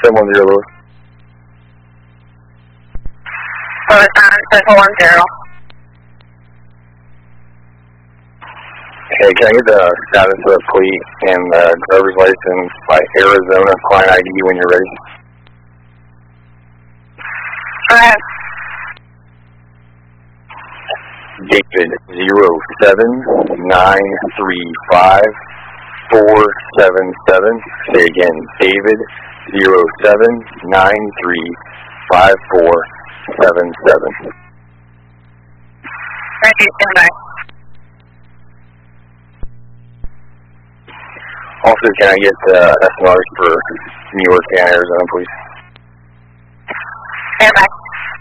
710 Lewis. 710. Okay, can I get the status of the plea and the driver's license by Arizona client ID when you're ready? Go ahead. David 07935-477. Say again, David 07935-477. Thank you, stand by. Also, can I get SMRs for New York and Arizona, please? Stand by.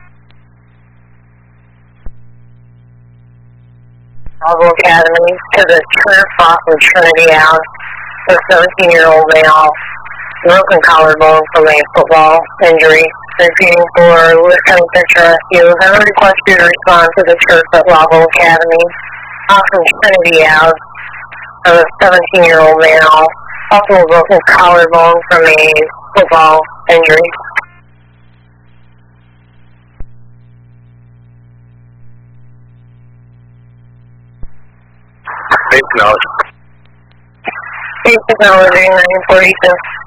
Oswald Academy to the Turner Fox and Trinity House. A 17-year-old male, broken collarbone from a football injury. Repeating for Lewis County Central Rescue. I would request you to respond to the church at Oswald Academy. From Trinity House. A 17-year-old male, also a broken collarbone from a football injury. Base knowledge. Basic knowledge, 942.